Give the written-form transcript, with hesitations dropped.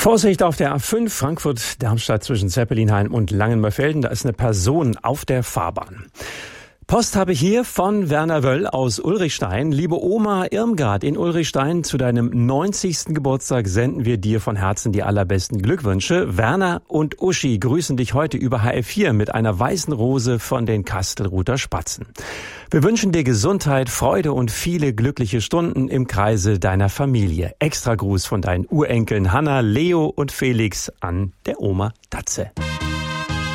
Vorsicht auf der A5 Frankfurt-Darmstadt zwischen Zeppelinheim und Langenmörfelden. Da ist eine Person auf der Fahrbahn. Post habe ich hier von Werner Wöll aus Ulrichstein. Liebe Oma Irmgard in Ulrichstein, zu deinem 90. Geburtstag senden wir dir von Herzen die allerbesten Glückwünsche. Werner und Uschi grüßen dich heute über HR4 mit einer weißen Rose von den Kastelruther Spatzen. Wir wünschen dir Gesundheit, Freude und viele glückliche Stunden im Kreise deiner Familie. Extra Gruß von deinen Urenkeln Hanna, Leo und Felix an der Oma Datze.